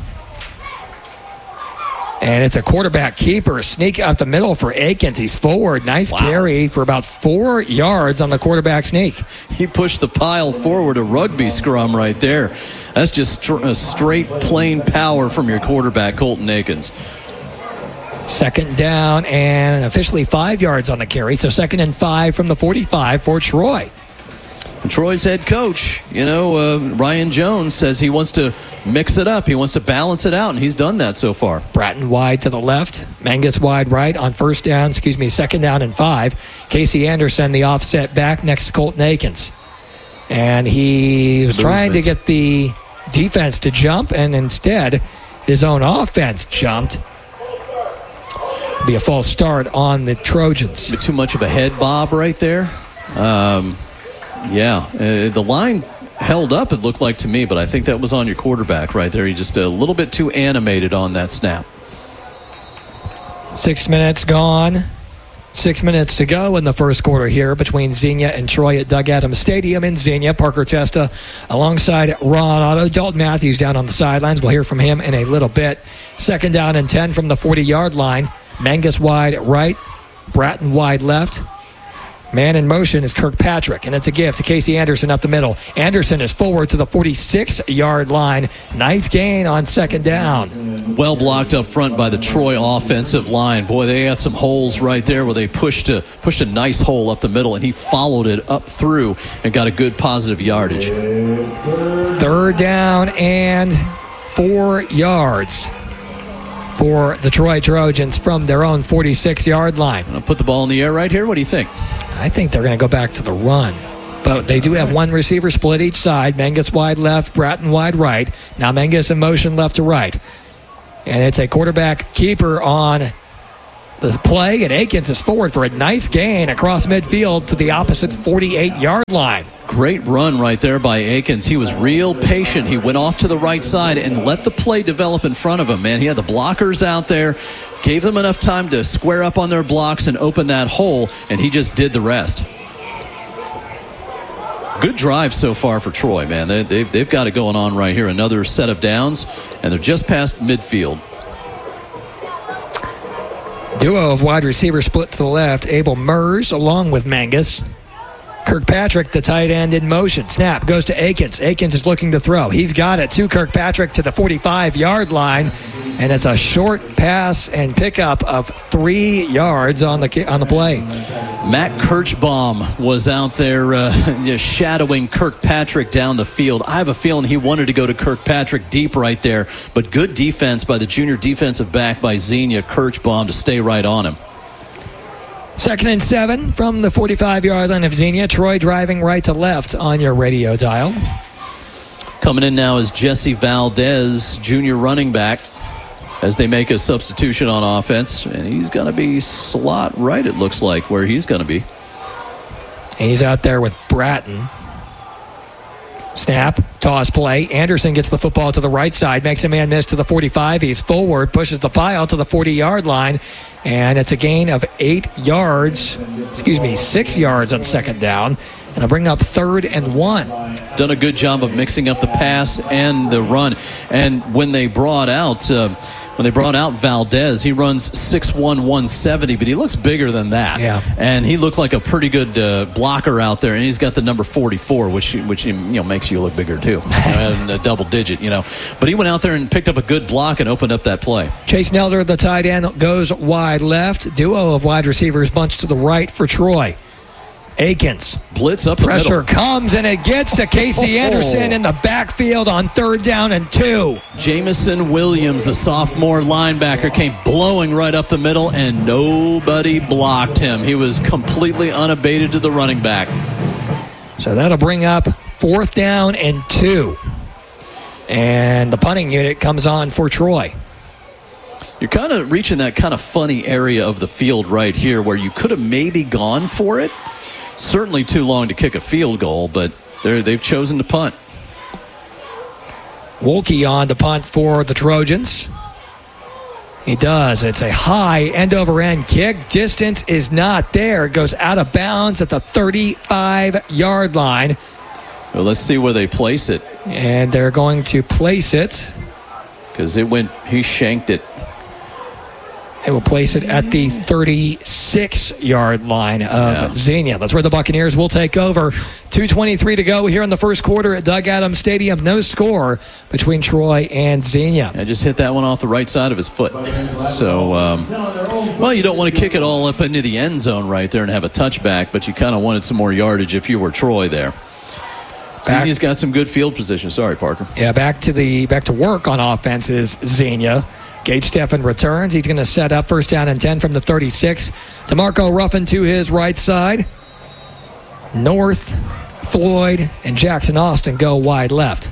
S15: And it's a quarterback keeper. Sneak up the middle for Akins. He's forward. Nice wow. carry for about four yards on the quarterback sneak.
S1: He pushed the pile forward, a rugby scrum right there. That's just st- a straight, plain power from your quarterback, Colton Akins.
S15: Second down and officially five yards on the carry. So second and five from the forty-five for Troy.
S1: And Troy's head coach, you know, uh, Ryan Jones says he wants to mix it up. He wants to balance it out, and he's done that so far.
S15: Bratton wide to the left. Mangus wide right on first down, excuse me, second down and five. Casey Anderson, the offset back next to Colton Akins. And he was trying to get the defense to jump, and instead his own offense jumped. Be a false start on the Trojans.
S1: Too much of a head bob right there. Um, yeah, uh, the line held up, it looked like to me, but I think that was on your quarterback right there. He just a little bit too animated on that snap.
S15: Six minutes gone. Six minutes to go in the first quarter here between Xenia and Troy at Doug Adams Stadium in Xenia. Parker Testa alongside Ron Otto. Dalton Matthews down on the sidelines. We'll hear from him in a little bit. Second down and ten from the forty-yard line. Mangus wide right. Bratton wide left. Man in motion is Kirkpatrick, and it's a give to Casey Anderson up the middle. Anderson is forward to the forty-six-yard line. Nice gain on second down.
S1: Well blocked up front by the Troy offensive line. Boy, they got some holes right there where they pushed a, pushed a nice hole up the middle, and he followed it up through and got a good positive yardage.
S15: Third down and four yards. for the Troy Trojans from their own forty-six-yard line.
S1: Gonna put the ball in the air right here. What do you think?
S15: I think they're going to go back to the run. But they do have one receiver split each side. Menges wide left, Bratton wide right. Now Menges in motion left to right. And it's a quarterback keeper on the play, and Akins is forward for a nice gain across midfield to the opposite forty-eight-yard line.
S1: Great run right there by Akins. He was real patient. He went off to the right side and let the play develop in front of him, man. He had the blockers out there, gave them enough time to square up on their blocks and open that hole, and he just did the rest. Good drive so far for Troy, man. They, they've, they've got it going on right here. Another set of downs, and they're just past midfield.
S15: Duo of wide receivers split to the left. Abel Mers along with Menges. Kirkpatrick, the tight end, in motion. Snap goes to Akins. Akins is looking to throw. He's got it to Kirkpatrick to the forty-five-yard line, and it's a short pass and pickup of three yards on the on the play.
S1: Matt Kirchbaum was out there uh, just shadowing Kirkpatrick down the field. I have a feeling he wanted to go to Kirkpatrick deep right there, but good defense by the junior defensive back by Xenia Kirchbaum to stay right on him.
S15: Second and seven from the forty-five-yard line of Xenia. Troy driving right to left on your radio dial.
S1: Coming in now is Jesse Valdez, junior running back, as they make a substitution on offense. And he's going to be slot right, it looks like, where he's going to be.
S15: He's out there with Bratton. Snap, toss play. Anderson gets the football to the right side, makes a man miss to the forty-five. He's forward, pushes the pile to the forty-yard line, and it's a gain of eight yards, excuse me, six yards on second down, and I'll bring up third and one.
S1: Done a good job of mixing up the pass and the run. And when they brought out uh, when they brought out Valdez, he runs six one, one seventy, but he looks bigger than that.
S15: Yeah.
S1: And he looked like a pretty good uh, blocker out there, and he's got the number forty-four, which which you know makes you look bigger too, and a double digit, you know. But he went out there and picked up a good block and opened up that play.
S15: Chase Nelder, the tight end, goes wide left. Duo of wide receivers bunched to the right for Troy. Akins.
S1: Blitz up
S15: Pressure
S1: the middle.
S15: comes, and it gets to Casey Anderson in the backfield on third down and two.
S1: Jamison Williams, the sophomore linebacker, came blowing right up the middle, and nobody blocked him. He was completely unabated to the running back.
S15: So that'll bring up fourth down and two. And the punting unit comes on for Troy.
S1: You're kind of reaching that kind of funny area of the field right here where you could have maybe gone for it. Certainly too long to kick a field goal, but they're, they've chosen to punt.
S15: Wolke on the punt for the Trojans. He does. It's a high end-over-end kick. Distance is not there. It goes out of bounds at the thirty-five-yard line.
S1: Well, let's see where they place it.
S15: And they're going to place it.
S1: Because it went, he shanked it.
S15: They will place it at the thirty-six-yard line of yeah. Xenia. That's where the Buccaneers will take over. two twenty-three to go here in the first quarter at Doug Adams Stadium. No score between Troy and Xenia.
S1: I just hit that one off the right side of his foot. So, um, well, you don't want to kick it all up into the end zone right there and have a touchback, but you kind of wanted some more yardage if you were Troy there. Xenia's got some good field position. Sorry, Parker.
S15: Yeah, back to the back to work on offense is Xenia. Gage Steffen returns. He's going to set up first down and ten from the thirty-six. DeMarco Ruffin to his right side. North, Floyd, and Jackson Austin go wide left.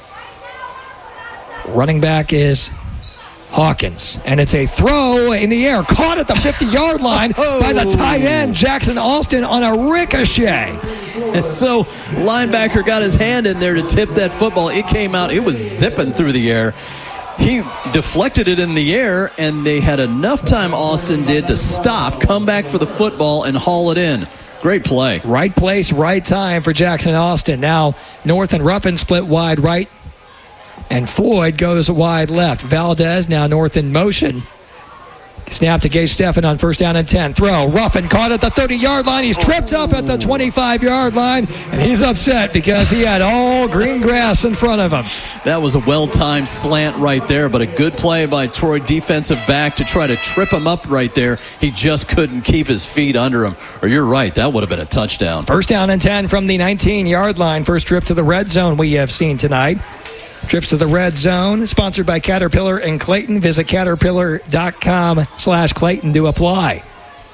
S15: Running back is Hawkins. And it's a throw in the air. Caught at the fifty-yard line oh. by the tight end, Jackson Austin, on a ricochet.
S1: And so linebacker got his hand in there to tip that football. It came out. It was zipping through the air. He deflected it in the air, and they had enough time, Austin did, to stop, come back for the football, and haul it in. Great play.
S15: Right place, right time for Jackson Austin. Now, North and Ruffin split wide right, and Floyd goes wide left. Valdez now North in motion. Snap to Gage Steffen on first down and ten. Throw. Ruffin caught at the thirty-yard line. He's tripped up at the twenty-five-yard line, and he's upset because he had all green grass in front of him.
S1: That was a well-timed slant right there, but a good play by Troy defensive back to try to trip him up right there. He just couldn't keep his feet under him. Or you're right, that would have been a touchdown.
S15: First down and ten from the nineteen-yard line. First trip to the red zone we have seen tonight. Trips to the Red Zone, sponsored by Caterpillar and Clayton. Visit caterpillar.com slash Clayton to apply.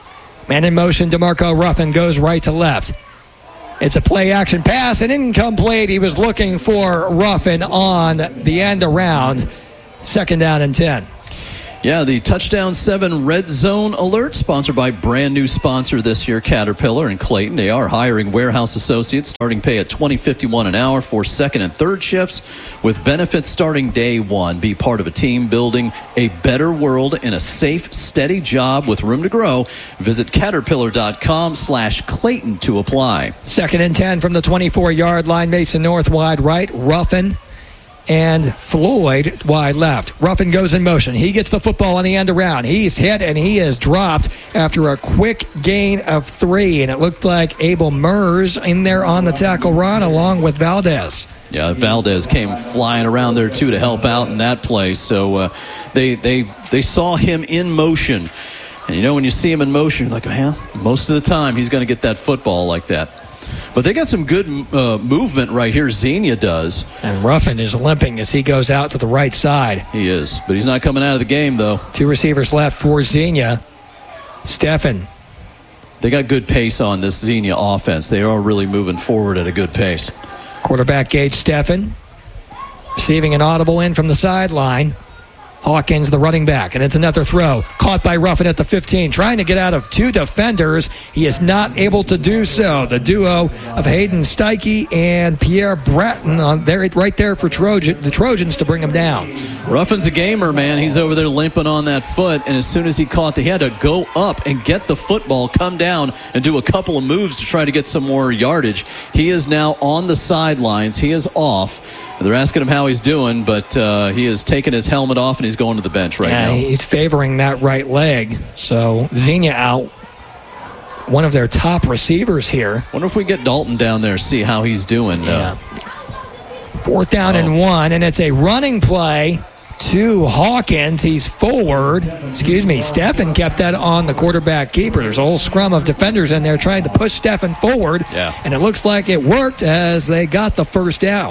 S15: Man in motion, DeMarco Ruffin goes right to left. It's a play-action pass, and incomplete. He was looking for Ruffin on the end around. Second down and ten.
S1: Yeah, the Touchdown seven Red Zone Alert, sponsored by brand new sponsor this year, Caterpillar and Clayton. They are hiring warehouse associates, starting pay at twenty fifty-one an hour for second and third shifts, with benefits starting day one. Be part of a team building a better world in a safe, steady job with room to grow. Visit caterpillar.com slash Clayton to apply.
S15: Second and ten from the twenty-four-yard line. Mason North wide right. Ruffin and Floyd wide left. Ruffin goes in motion. He gets the football on the end around. He's hit and he is dropped after a quick gain of three. And it looked like Abel Mers in there on the tackle run along with Valdez.
S1: Yeah, Valdez came flying around there too to help out in that play. So uh, they they they saw him in motion. And you know, when you see him in motion, you're like, man, most of the time he's going to get that football like that. But they got some good uh, movement right here. Xenia does.
S15: And Ruffin is limping as he goes out to the right side.
S1: He is, but he's not coming out of the game, though.
S15: Two receivers left for Xenia. Steffen.
S1: They got good pace on this Xenia offense. They are really moving forward at a good pace.
S15: Quarterback Gage Steffen receiving an audible in from the sideline. Hawkins, the running back, and it's another throw. Caught by Ruffin at the fifteen, trying to get out of two defenders. He is not able to do so. The duo of Hayden Steike and Pierre Bratton on there, right there for Trojan, the Trojans to bring him down.
S1: Ruffin's a gamer, man. He's over there limping on that foot, and as soon as he caught, he had to go up and get the football, come down, and do a couple of moves to try to get some more yardage. He is now on the sidelines. He is off. They're asking him how he's doing, but uh, he has taken his helmet off and he's going to the bench right
S15: yeah,
S1: now.
S15: He's favoring that right leg. So Xenia out, one of their top receivers here.
S1: Wonder if we get Dalton down there, see how he's doing.
S15: Yeah.
S1: Uh,
S15: Fourth down
S1: oh.
S15: and one, and it's a running play to Hawkins. He's forward. Excuse me. Steffen kept that on the quarterback keeper. There's a whole scrum of defenders in there trying to push Steffen forward.
S1: Yeah.
S15: And it looks like it worked as they got the first down.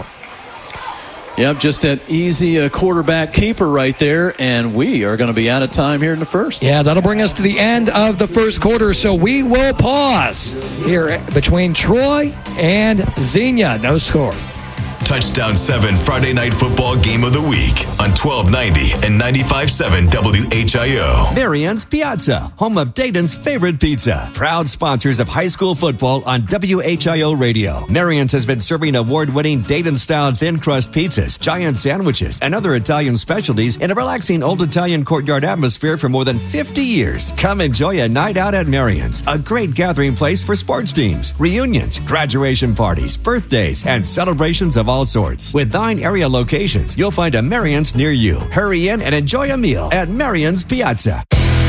S1: Yep, just an easy uh, quarterback keeper right there, and we are going to be out of time here in the first.
S15: Yeah, that'll bring us to the end of the first quarter, so we will pause here between Troy and Xenia. No score.
S3: Touchdown seven Friday Night Football Game of the Week on twelve ninety and ninety-five point seven W H I O.
S18: Marian's Piazza, home of Dayton's favorite pizza. Proud sponsors of high school football on W H I O Radio. Marian's has been serving award-winning Dayton-style thin crust pizzas, giant sandwiches, and other Italian specialties in a relaxing old Italian courtyard atmosphere for more than fifty years. Come enjoy a night out at Marian's, a great gathering place for sports teams, reunions, graduation parties, birthdays, and celebrations of all sorts. With nine area locations, you'll find a Marian's near you. Hurry in and enjoy a meal at Marian's Piazza.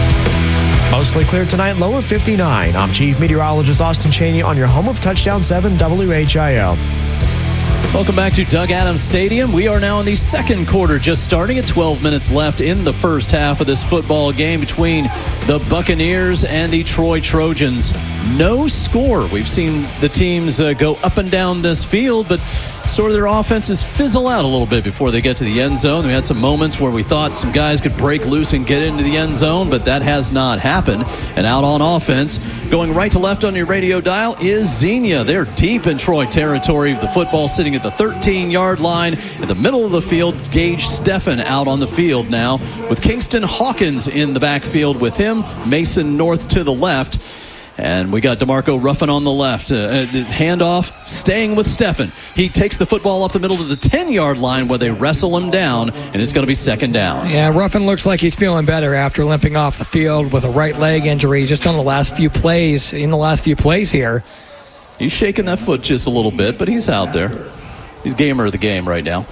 S13: Mostly clear tonight, low of fifty-nine. I'm Chief Meteorologist Austin Cheney on your home of Touchdown seven W H I O.
S1: Welcome back to Doug Adams Stadium. We are now in the second quarter, just starting at twelve minutes left in the first half of this football game between the Buccaneers and the Troy Trojans. No score. We've seen the teams uh, go up and down this field, but sort of their offenses fizzle out a little bit before they get to the end zone. We had some moments where we thought some guys could break loose and get into the end zone, but that has not happened. And out on offense, going right to left on your radio dial is Xenia. They're deep in Troy territory. The football sitting at the thirteen-yard line in the middle of the field. Gage Steffen out on the field now with Kingston Hawkins in the backfield with him. Mason North to the left. And we got DeMarco Ruffin on the left. Uh, handoff, staying with Steffen. He takes the football up the middle to the ten-yard line where they wrestle him down, and it's going to be second down.
S15: Yeah, Ruffin looks like he's feeling better after limping off the field with a right leg injury just on the last few plays, in the last few plays here.
S1: He's shaking that foot just a little bit, but he's out there. He's gamer of the game right now.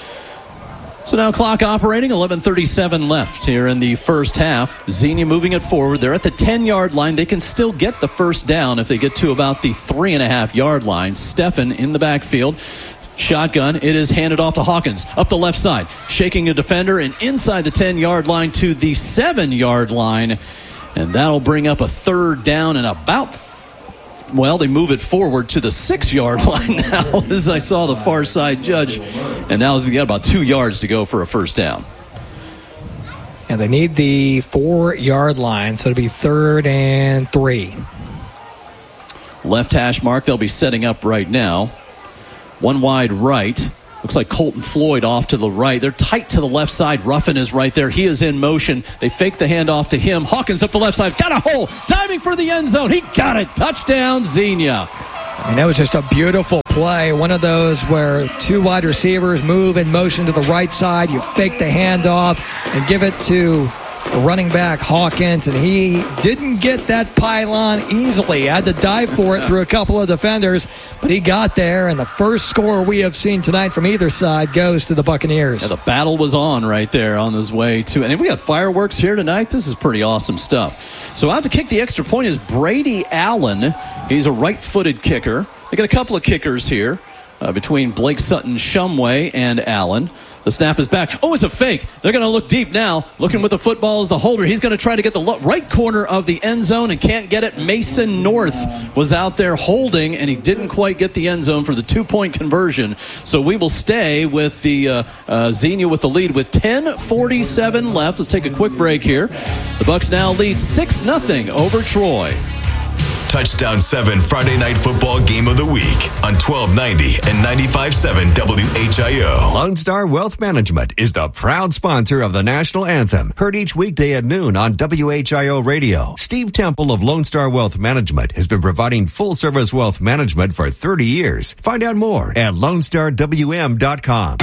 S1: So now clock operating, eleven thirty-seven left here in the first half. Xenia moving it forward. They're at the ten-yard line. They can still get the first down if they get to about the three-and-a-half-yard line. Steffen in the backfield. Shotgun. It is handed off to Hawkins. Up the left side. Shaking a defender and inside the ten-yard line to the seven-yard line. And that'll bring up a third down and about Well, they move it forward to the six-yard line now as I saw the far side judge And now they got about two yards to go for a first down.
S15: And they need the four-yard line, so it'll be third and three.
S1: Left hash mark, they'll be setting up right now. One wide right. Looks like Colton Floyd off to the right. They're tight to the left side. Ruffin is right there. He is in motion. They fake the handoff to him. Hawkins up the left side. Got a hole. Timing for the end zone. He got it. Touchdown, Xenia.
S15: I mean, that was just a beautiful play. One of those where two wide receivers move in motion to the right side. You fake the handoff and give it to the running back, Hawkins, and he didn't get that pylon easily. Had to dive for it through a couple of defenders, but he got there, and the first score we have seen tonight from either side goes to the Buccaneers.
S1: Yeah, the battle was on right there on his way to, and we got fireworks here tonight. This is pretty awesome stuff. So out to kick the extra point is Brady Allen. He's a right-footed kicker. They got a couple of kickers here uh, between Blake Sutton, Shumway, and Allen. The snap is back. Oh, it's a fake. They're going to look deep now. Looking with the football is the holder. He's going to try to get the right corner of the end zone and can't get it. Mason North was out there holding, and he didn't quite get the end zone for the two-point conversion. So we will stay with the uh, uh, Xenia with the lead with ten forty-seven left. Let's take a quick break here. The Bucs now lead six nothing over Troy.
S3: Touchdown seven Friday Night Football Game of the Week on twelve ninety and ninety-five point seven W H I O.
S18: Lone Star Wealth Management is the proud sponsor of the national anthem. Heard each weekday at noon on W H I O Radio. Steve Temple of Lone Star Wealth Management has been providing full-service wealth management for thirty years. Find out more at lone star w m dot com.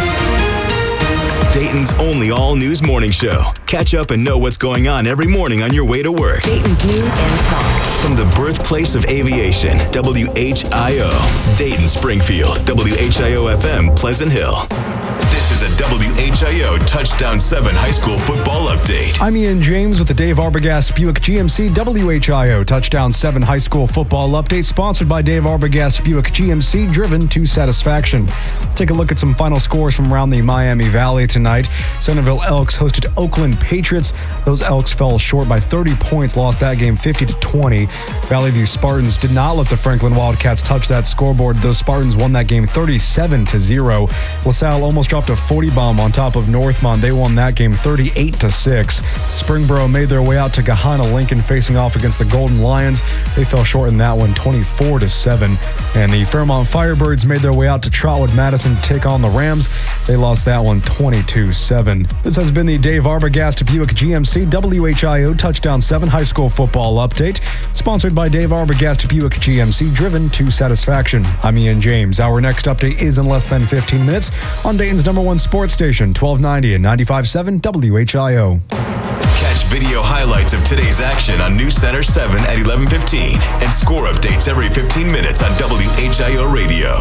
S3: Dayton's only all-news morning show. Catch up and know what's going on every morning on your way to work.
S14: Dayton's News and Talk.
S3: From the birthplace of aviation, W H I O. Dayton, Springfield, W H I O F M, Pleasant Hill. This is a W H I O Touchdown seven High School Football Update.
S17: I'm Ian James with the Dave Arbogast Buick G M C W H I O Touchdown seven High School Football Update, sponsored by Dave Arbogast Buick G M C, driven to satisfaction. Let's take a look at some final scores from around the Miami Valley tonight. Centerville Elks hosted Oakland Patriots. Those Elks fell short by thirty points, lost that game fifty to twenty. Valley View Spartans did not let the Franklin Wildcats touch that scoreboard. Those Spartans won that game thirty-seven to zero. LaSalle almost dropped a forty bomb on top of Northmont. They won that game thirty-eight to six. Springboro made their way out to Gahanna Lincoln, facing off against the Golden Lions. They fell short in that one, twenty-four to seven. And the Fairmont Firebirds made their way out to Trotwood Madison to take on the Rams. They lost that one twenty-two seven. This has been the Dave Arbogast Buick G M C W H I O Touchdown seven High School Football Update, sponsored by Dave Arbogast Buick G M C, driven to satisfaction. I'm Ian James. Our next update is in less than fifteen minutes on Dayton's number one sports station, twelve ninety and ninety-five point seven W H I O.
S3: Catch video highlights of today's action on News Center seven at eleven fifteen and score updates every fifteen minutes on W H I O Radio.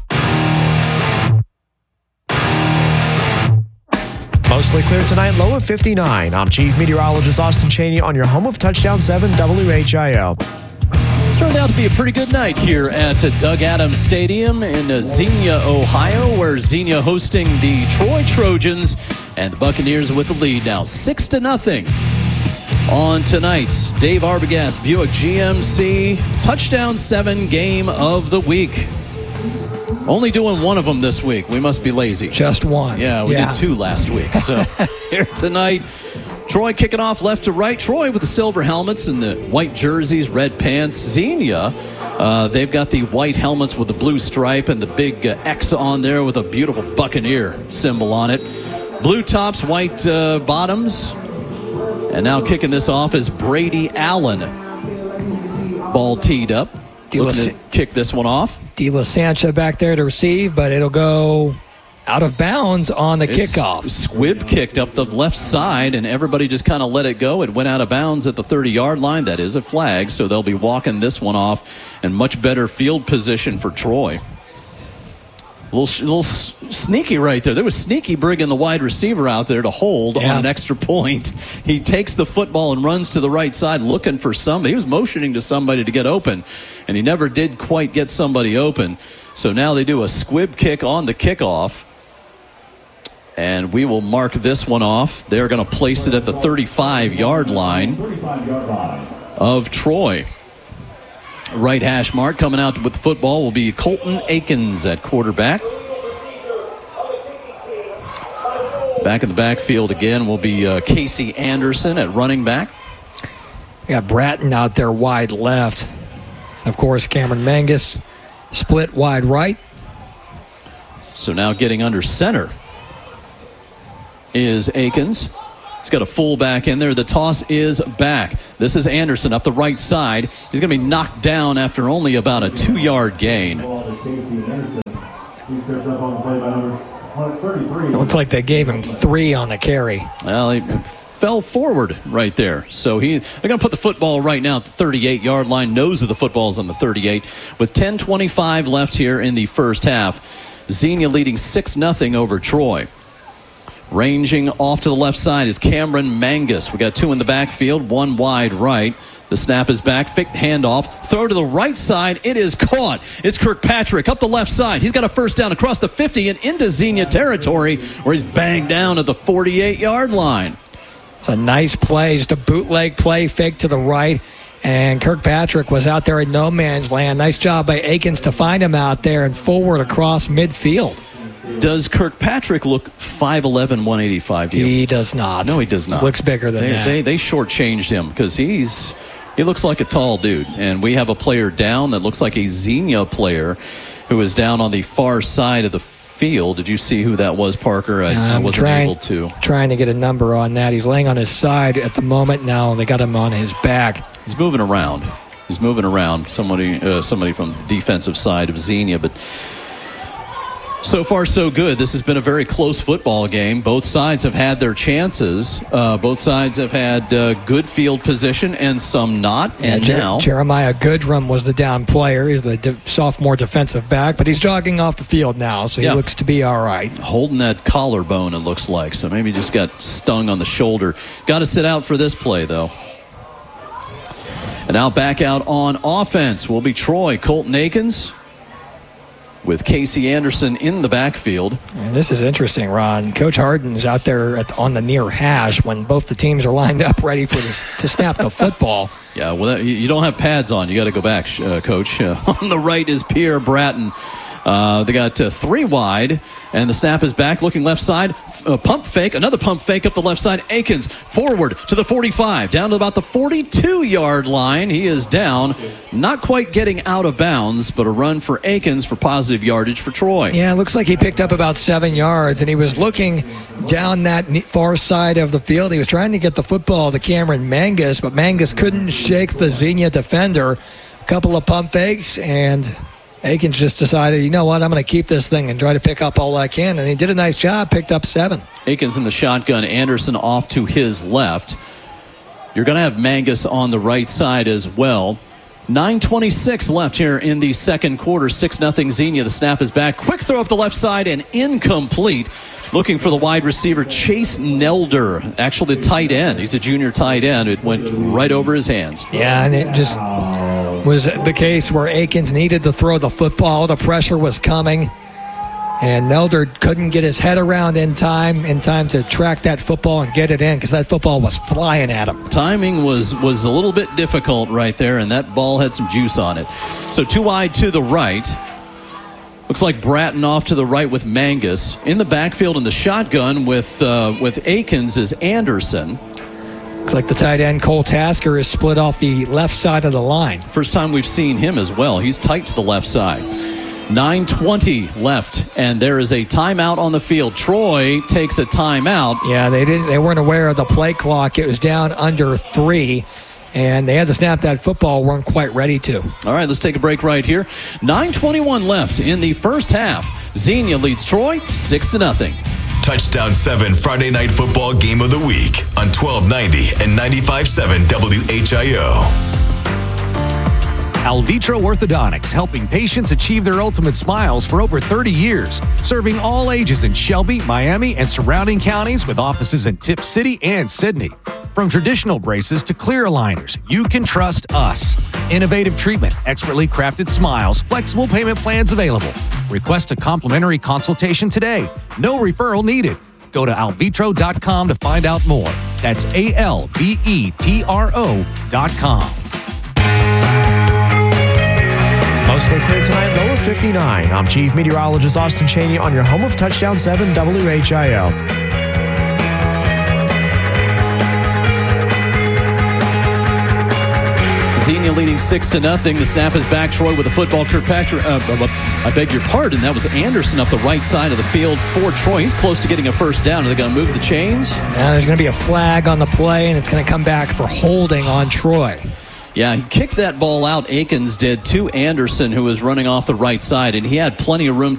S13: Mostly clear tonight, low of fifty-nine. I'm Chief Meteorologist Austin Cheney on your home of Touchdown seven W H I O.
S1: It's turned out to be a pretty good night here at Doug Adams Stadium in Xenia, Ohio, where Xenia hosting the Troy Trojans, and the Buccaneers with the lead now six to nothing. On tonight's Dave Arbogast Buick G M C Touchdown seven Game of the Week. Only doing one of them this week. We must be lazy.
S15: Just one.
S1: Yeah, we
S15: yeah.
S1: did two last week. So here tonight, Troy kicking off left to right. Troy with the silver helmets and the white jerseys, red pants. Xenia, uh, they've got the white helmets with the blue stripe and the big uh, X on there with a beautiful Buccaneer symbol on it. Blue tops, white uh, bottoms. And now kicking this off is Brady Allen. Ball teed up. Looking to kick this one off.
S15: De La Sancha back there to receive, but it'll go out of bounds on the
S1: It's
S15: kickoff.
S1: Squibb kicked up the left side, and everybody just kind of let it go. It went out of bounds at the thirty-yard line. That is a flag, so they'll be walking this one off, and much better field position for Troy. A little, little sneaky right there. There was sneaky bringing the wide receiver out there to hold
S15: Yeah.
S1: on an extra point. He takes the football and runs to the right side looking for somebody. He was motioning to somebody to get open, and he never did quite get somebody open. So now they do a squib kick on the kickoff, and we will mark this one off. They're going to place it at the thirty-five-yard line of Troy. Right hash mark coming out with the football will be Colton Akins at quarterback. Back in the backfield again will be uh, Casey Anderson at running back.
S15: We got Bratton out there wide left. Of course, Cameron Mangus split wide right.
S1: So now getting under center is Akins. He's got a fullback in there. The toss is back. This is Anderson up the right side. He's going to be knocked down after only about a two-yard gain.
S15: It looks like they gave him three on the carry.
S1: Well, he fell forward right there. So he they're going to put the football right now at the thirty-eight-yard line. Nose of the football's on the thirty-eight. With ten twenty-five left here in the first half, Xenia leading six nothing over Troy. Ranging off to the left side is Cameron Mangus. We got two in the backfield, one wide right. The snap is back, fake handoff, throw to the right side. It is caught. It's Kirkpatrick up the left side. He's got a first down across the fifty and into Xenia territory where he's banged down at the forty-eight-yard line.
S15: It's a nice play, just a bootleg play, fake to the right. And Kirkpatrick was out there in no man's land. Nice job by Akins to find him out there and forward across midfield.
S1: Does Kirkpatrick look five eleven, one eighty-five to you?
S15: He does not.
S1: No, he does not.
S15: He looks bigger than
S1: they,
S15: that.
S1: They, they shortchanged him because he's he looks like a tall dude. And we have a player down that looks like a Xenia player who is down on the far side of the field. Did you see who that was, Parker? I, I wasn't
S15: trying,
S1: able to.
S15: Trying to get a number on that. He's laying on his side at the moment now. They got him on his back.
S1: He's moving around. He's moving around. Somebody, uh, somebody from the defensive side of Xenia, but. So far, so good. This has been a very close football game. Both sides have had their chances. Uh, both sides have had uh, good field position and some not.
S15: Yeah,
S1: and
S15: Jer-
S1: now
S15: Jeremiah Goodrum was the down player. He's the de- sophomore defensive back, but he's jogging off the field now, so he
S1: yeah.
S15: looks to be all right.
S1: Holding that collarbone, it looks like. So maybe just got stung on the shoulder. Got to sit out for this play, though. And now back out on offense will be Troy. Colton Akins with Casey Anderson in the backfield.
S15: And this is interesting, Ron. Coach Harden's out there at, on the near hash when both the teams are lined up ready for this, to snap the football.
S1: Yeah, well, that, you don't have pads on. You got to go back, uh, Coach. Uh, on the right is Pierre Bratton. Uh, they got uh, three wide, and the snap is back. Looking left side, uh, pump fake, another pump fake up the left side. Akins forward to the forty-five, down to about the forty-two-yard line. He is down, not quite getting out of bounds, but a run for Akins for positive yardage for Troy.
S15: Yeah, it looks like he picked up about seven yards, and he was looking down that far side of the field. He was trying to get the football to Cameron Mangus, but Mangus couldn't shake the Xenia defender. A couple of pump fakes, and Akins just decided, you know what, I'm going to keep this thing and try to pick up all I can. And he did a nice job, picked up seven.
S1: Akins in the shotgun, Anderson off to his left. You're going to have Mangus on the right side as well. nine twenty-six left here in the second quarter. six nothing Xenia. The snap is back. Quick throw up the left side and incomplete. Looking for the wide receiver, Chase Nelder. Actually, the tight end. He's a junior tight end. It went right over his hands.
S15: Yeah, and it just was the case where Akins needed to throw the football. The pressure was coming, and Nelder couldn't get his head around in time, in time to track that football and get it in because that football was flying at him.
S1: Timing was, was a little bit difficult right there, and that ball had some juice on it. So two wide to the right. Looks like Bratton off to the right with Mangus. In the backfield in the shotgun with uh, with Akins is Anderson.
S15: Looks like the tight end Cole Tasker is split off the left side of the line.
S1: First time we've seen him as well. He's tight to the left side. nine twenty left, and there is a timeout on the field. Troy takes a timeout.
S15: Yeah, they didn't. They weren't aware of the play clock. It was down under three. And they had to snap that football, weren't quite ready to.
S1: All right, let's take a break right here. nine twenty-one left in the first half. Xenia leads Troy six to nothing.
S3: Touchdown seven Friday Night Football Game of the Week on twelve ninety and ninety-five point seven W H I O.
S2: Alvitro Orthodontics, helping patients achieve their ultimate smiles for over thirty years, serving all ages in Shelby, Miami, and surrounding counties with offices in Tip City and Sydney. From traditional braces to clear aligners, you can trust us. Innovative treatment, expertly crafted smiles, flexible payment plans available. Request a complimentary consultation today. No referral needed. Go to alvitro dot com to find out more. That's A L V E T R O dot com.
S13: Mostly clear tonight, low of fifty-nine. I'm Chief Meteorologist Austin Cheney on your home of Touchdown seven W H I O.
S1: Xenia leading six to nothing. The snap is back. Troy with the football. Kirkpatrick, uh, I beg your pardon. That was Anderson up the right side of the field for Troy. He's close to getting a first down. Are they going to move the chains?
S19: Now there's going to be a flag on the play, and it's going to come back for holding on Troy.
S1: Yeah, he kicked that ball out. Akins did to Anderson, who was running off the right side, and he had plenty of room to